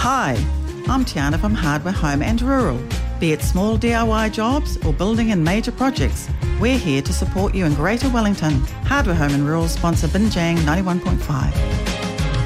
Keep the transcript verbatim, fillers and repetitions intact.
Hi, I'm Tiana from Hardware Home and Rural. Be it small D I Y jobs or building and major projects, we're here to support you in Greater Wellington. Hardware Home and Rural sponsor Binjang ninety-one point five.